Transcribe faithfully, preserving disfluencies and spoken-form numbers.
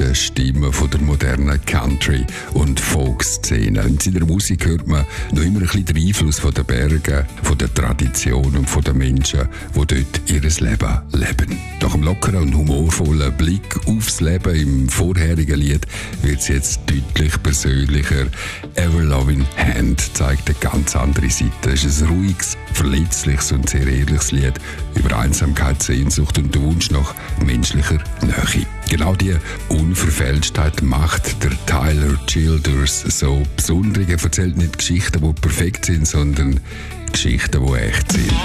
den Stimmen von der modernen Country- und Folk-Szene. In seiner Musik hört man noch immer ein bisschen den Einfluss von den Bergen, von der Tradition und von den Menschen, die dort ihr Leben leben. Nach einem lockeren und humorvollen Blick aufs Leben im vorherigen Lied wird es jetzt deutlich persönlicher. Ever Loving Hand zeigt eine ganz andere Seite. Es ist ein ruhiges, verletzliches und sehr ehrliches Lied über Einsamkeit, Sehnsucht und den Wunsch nach menschlicher Nähe. Genau diese Unverfälschtheit macht der Tyler Childers so besonders. Er erzählt nicht Geschichten, die perfekt sind, sondern Geschichten, die echt sind.